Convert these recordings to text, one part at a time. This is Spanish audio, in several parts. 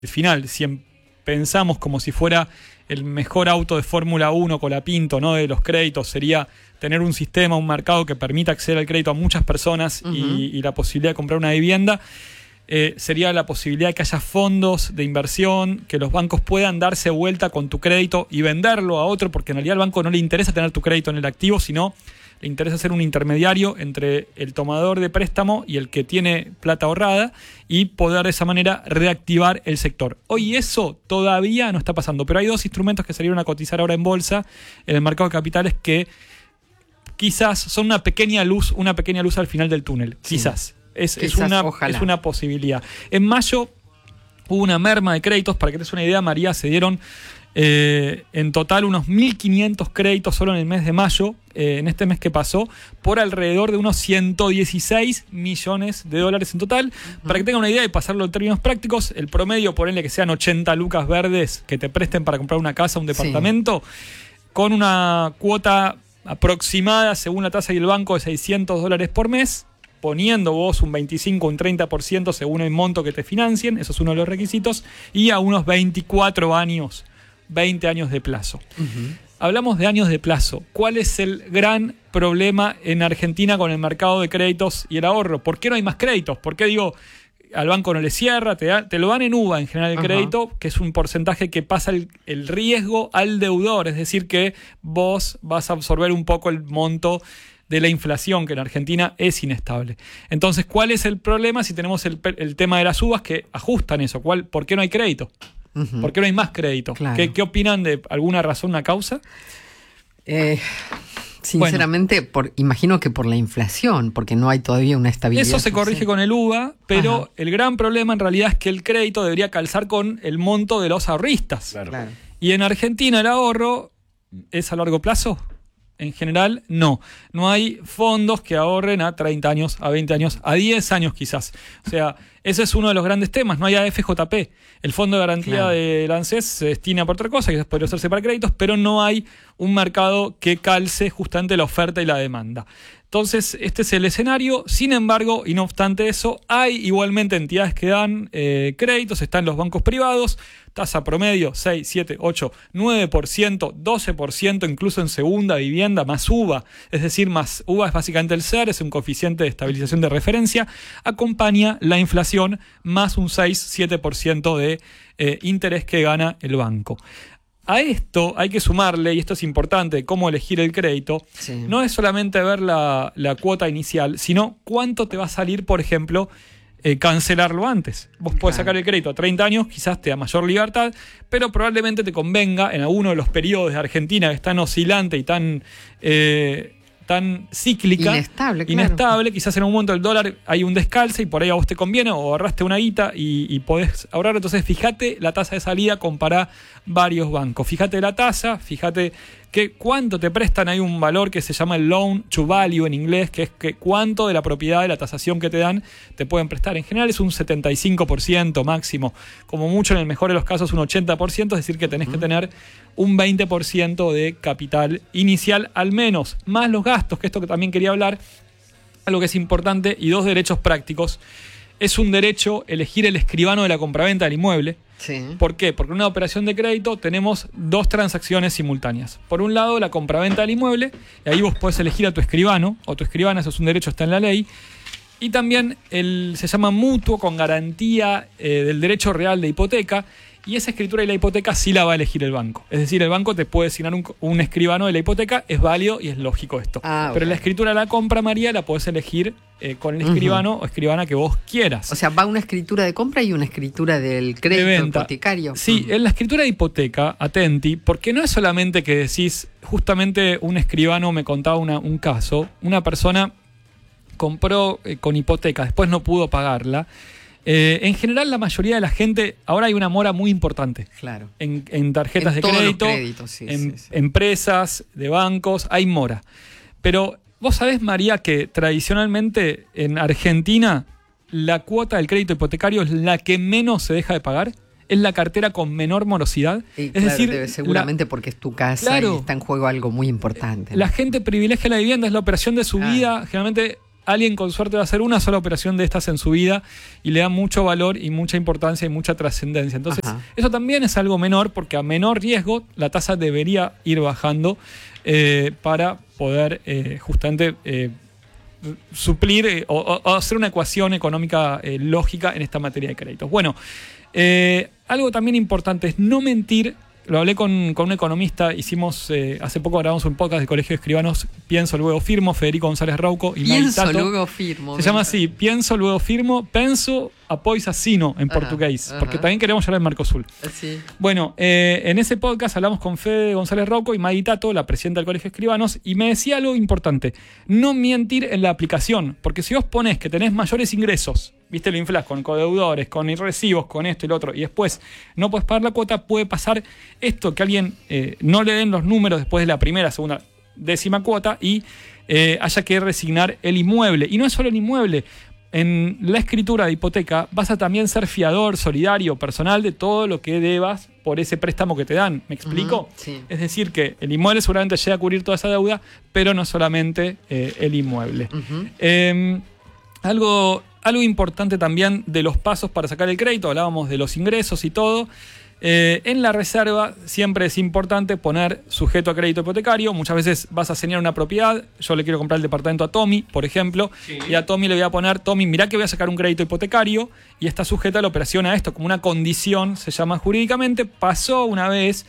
final, si pensamos como si fuera el mejor auto de Fórmula 1 Colapinto, ¿no? De los créditos, sería tener un sistema, un mercado que permita acceder al crédito a muchas personas y la posibilidad de comprar una vivienda. Sería la posibilidad de que haya fondos de inversión, que los bancos puedan darse vuelta con tu crédito y venderlo a otro, porque en realidad al banco no le interesa tener tu crédito en el activo, sino le interesa ser un intermediario entre el tomador de préstamo y el que tiene plata ahorrada y poder de esa manera reactivar el sector. Hoy eso todavía no está pasando, pero hay dos instrumentos que salieron a cotizar ahora en bolsa, en el mercado de capitales, que quizás son una pequeña luz al final del túnel. Sí. Quizás. Es una posibilidad. En mayo hubo una merma de créditos. Para que te des una idea, María, se dieron en total unos 1.500 créditos solo en el mes de mayo, en este mes que pasó, por alrededor de unos 116 millones de dólares en total. Para que tengan una idea y pasarlo en términos prácticos, el promedio, ponele que sean 80 lucas verdes que te presten para comprar una casa, un departamento, con una cuota aproximada, según la tasa y el banco, de $600 por mes, poniendo vos un 25 o un 30% según el monto que te financien, eso es uno de los requisitos, y a unos 24 años, 20 años de plazo. Hablamos de años de plazo. ¿Cuál es el gran problema en Argentina con el mercado de créditos y el ahorro? ¿Por qué no hay más créditos? ¿Por qué digo, al banco no le cierra, te lo dan en UVA en general el crédito, que es un porcentaje que pasa el riesgo al deudor? Es decir, que vos vas a absorber un poco el monto de la inflación, que en Argentina es inestable. Entonces, ¿cuál es el problema si tenemos el tema de las uvas que ajustan eso? ¿Por qué no hay crédito? ¿Por qué no hay más crédito? Claro. ¿Qué opinan de alguna razón, una causa? Sinceramente, imagino que por la inflación, porque no hay todavía una estabilidad. Eso se corrige con el UVA, pero el gran problema en realidad es que el crédito debería calzar con el monto de los ahorristas. Claro. Y en Argentina el ahorro es a largo plazo. En general, no. No hay fondos que ahorren a 30 años, a 20 años, a 10 años quizás. O sea, ese es uno de los grandes temas. No hay AFJP. El Fondo de Garantía del ANSES se destina para otra cosa, quizás podría usarse para créditos, pero no hay un mercado que calce justamente la oferta y la demanda. Entonces, este es el escenario. Sin embargo, y no obstante eso, hay igualmente entidades que dan créditos. Están los bancos privados, tasa promedio 6, 7, 8, 9%, 12%, incluso en segunda vivienda, más UVA. Es decir, más UVA es básicamente el SER, es un coeficiente de estabilización de referencia. Acompaña la inflación más un 6, 7% de interés que gana el banco. A esto hay que sumarle, y esto es importante, cómo elegir el crédito, no es solamente ver la cuota inicial, sino cuánto te va a salir, por ejemplo, cancelarlo antes. Vos podés sacar el crédito a 30 años, quizás te da mayor libertad, pero probablemente te convenga en alguno de los periodos de Argentina que están oscilante y tan cíclica, inestable, quizás en un momento del dólar hay un descalce y por ahí a vos te conviene, o ahorraste una guita y podés ahorrar. Entonces fíjate la tasa de salida, compará varios bancos, fíjate la tasa, fíjate cuánto te prestan. Hay un valor que se llama el loan to value en inglés, que es que cuánto de la propiedad, de la tasación que te dan, te pueden prestar. En general es un 75% máximo, como mucho en el mejor de los casos un 80%, es decir que tenés que tener un 20% de capital inicial al menos, más los gastos, que esto que también quería hablar, algo que es importante, y dos derechos prácticos. Es un derecho elegir el escribano de la compraventa del inmueble. ¿Por qué? Porque en una operación de crédito tenemos dos transacciones simultáneas. Por un lado, la compraventa del inmueble, y ahí vos podés elegir a tu escribano o tu escribana, eso es un derecho, está en la ley. Y también se llama mutuo con garantía del derecho real de hipoteca, y esa escritura de la hipoteca sí la va a elegir el banco. Es decir, el banco te puede asignar un escribano de la hipoteca, es válido y es lógico esto. Pero la escritura de la compra, María, la podés elegir con el escribano o escribana que vos quieras. O sea, va una escritura de compra y una escritura del crédito hipotecario. Sí, en la escritura de hipoteca, atenti, porque no es solamente que decís, justamente un escribano me contaba un caso, una persona compró con hipoteca, después no pudo pagarla. En general, la mayoría de la gente, ahora hay una mora muy importante en tarjetas de crédito, empresas, de bancos, hay mora. Pero vos sabés, María, que tradicionalmente en Argentina la cuota del crédito hipotecario es la que menos se deja de pagar. Es la cartera con menor morosidad. Es decir, seguramente porque es tu casa y está en juego algo muy importante, ¿no? La gente privilegia la vivienda, es la operación de su vida. Generalmente alguien con suerte va a hacer una sola operación de estas en su vida y le da mucho valor y mucha importancia y mucha trascendencia. Entonces, eso también es algo menor, porque a menor riesgo la tasa debería ir bajando para poder justamente suplir o hacer una ecuación económica lógica en esta materia de créditos. Bueno, algo también importante es no mentir. Lo hablé con un economista, hace poco grabamos un podcast de Colegio de Escribanos, Pienso, Luego Firmo, Federico González Rauco y Pienso, Maitato. Luego Firmo. Se llama así, Pienso, Luego Firmo, Penso, Após Assino en portugués, porque también queremos llegar al Mercosul. Sí. Bueno, en ese podcast hablamos con Fede González Rauco y Maitato, la presidenta del Colegio de Escribanos, y me decía algo importante: no mentir en la aplicación, porque si vos ponés que tenés mayores ingresos, viste, lo inflás con codeudores, con recibos, con esto y lo otro, y después no puedes pagar la cuota, puede pasar esto, que alguien no le den los números después de la primera, segunda, décima cuota y haya que resignar el inmueble. Y no es solo el inmueble. En la escritura de hipoteca vas a también ser fiador, solidario, personal de todo lo que debas por ese préstamo que te dan. ¿Me explico? Sí. Es decir, que el inmueble seguramente llega a cubrir toda esa deuda, pero no solamente el inmueble. Algo importante también de los pasos para sacar el crédito, hablábamos de los ingresos y todo. En la reserva siempre es importante poner sujeto a crédito hipotecario. Muchas veces vas a señalar una propiedad. Yo le quiero comprar el departamento a Tommy, por ejemplo, y a Tommy le voy a poner: Tommy, mirá que voy a sacar un crédito hipotecario y está sujeta a la operación a esto, como una condición, se llama jurídicamente. Pasó una vez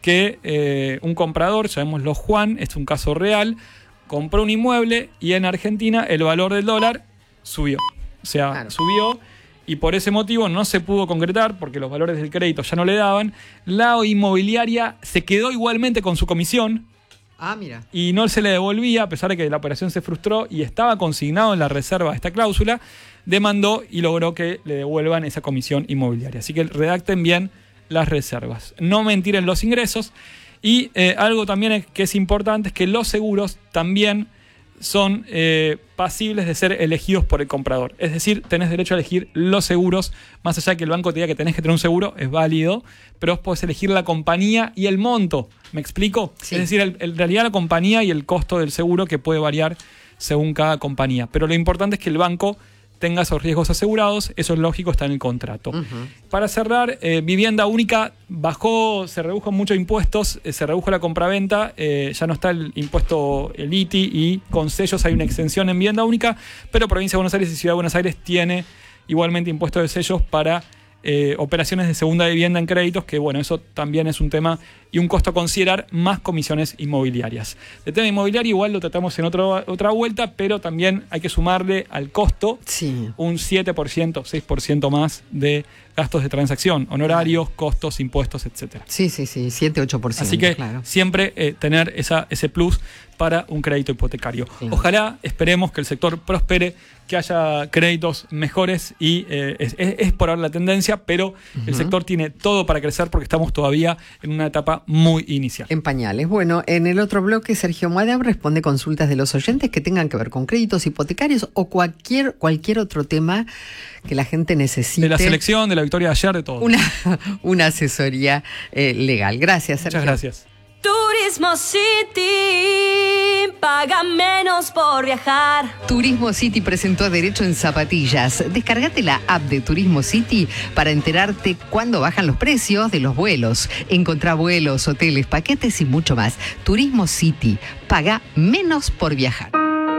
que un comprador, llamémoslo Juan, es un caso real, compró un inmueble y en Argentina el valor del dólar subió. O sea, subió. Y por ese motivo no se pudo concretar, porque los valores del crédito ya no le daban. La inmobiliaria se quedó igualmente con su comisión. Mira. Y no se le devolvía, a pesar de que la operación se frustró y estaba consignado en la reserva esta cláusula. Demandó y logró que le devuelvan esa comisión inmobiliaria. Así que redacten bien las reservas. No mentir en los ingresos. Y algo también que es importante es que los seguros también son pasibles de ser elegidos por el comprador. Es decir, tenés derecho a elegir los seguros, más allá de que el banco te diga que tenés que tener un seguro, es válido, pero vos podés elegir la compañía y el monto. ¿Me explico? Sí. Es decir, en realidad la compañía y el costo del seguro, que puede variar según cada compañía. Pero lo importante es que el banco tenga esos riesgos asegurados, eso es lógico, está en el contrato. Para cerrar, vivienda única se redujo muchos impuestos, se redujo la compraventa, ya no está el impuesto, el ITI, y con sellos hay una exención en vivienda única, pero Provincia de Buenos Aires y Ciudad de Buenos Aires tiene igualmente impuesto de sellos para operaciones de segunda vivienda en créditos, que bueno, eso también es un tema y un costo a considerar, más comisiones inmobiliarias. El tema inmobiliario igual lo tratamos en otra vuelta, pero también hay que sumarle al costo un 7%, 6% más de gastos de transacción, honorarios, costos, impuestos, etcétera. Sí, 7, 8%. Así que siempre tener ese plus para un crédito hipotecario. Ojalá, esperemos que el sector prospere, que haya créditos mejores y es por ahora la tendencia, pero el sector tiene todo para crecer porque estamos todavía en una etapa muy inicial. En pañales. Bueno, en el otro bloque, Sergio Madab responde consultas de los oyentes que tengan que ver con créditos hipotecarios o cualquier otro tema que la gente necesite. De la selección, de la victoria de ayer, de todo. Una asesoría legal. Gracias, Sergio. Muchas gracias. Turismo City, paga menos por viajar. Turismo City presentó Derecho en Zapatillas. Descargate la app de Turismo City para enterarte cuándo bajan los precios de los vuelos. Encontrá vuelos, hoteles, paquetes y mucho más. Turismo City, paga menos por viajar.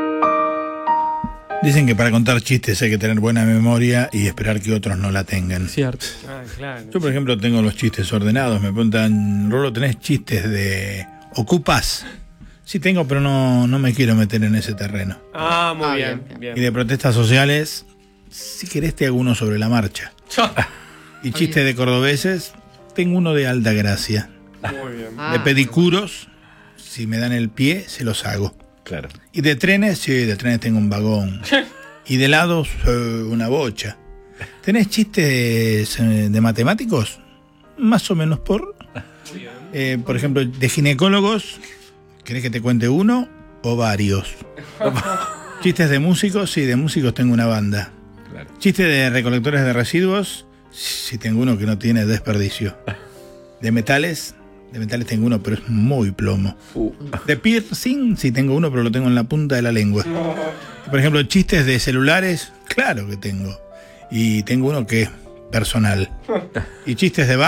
Dicen que para contar chistes hay que tener buena memoria y esperar que otros no la tengan. Cierto. Claro. Yo, por ejemplo, tengo los chistes ordenados. Me preguntan: Rolo, ¿tenés chistes de ocupas? Sí tengo, pero no me quiero meter en ese terreno. Muy bien. Y de protestas sociales, si querés te hago uno sobre la marcha. Y chistes de cordobeses, tengo uno de alta gracia. Muy bien. De pedicuros, si me dan el pie, se los hago. Claro. Y de trenes, sí, de trenes tengo un vagón. Y de helados, una bocha. ¿Tenés chistes de matemáticos? Más o menos por ejemplo, de ginecólogos, ¿querés que te cuente uno o varios? Chistes de músicos, sí, de músicos tengo una banda. Claro. Chistes de recolectores de residuos, sí, tengo uno que no tiene desperdicio. De metales, De metales tengo uno, pero es muy plomo. De piercing sí tengo uno, pero lo tengo en la punta de la lengua. Por ejemplo, chistes de celulares, claro que tengo. Y tengo uno que es personal. Y chistes de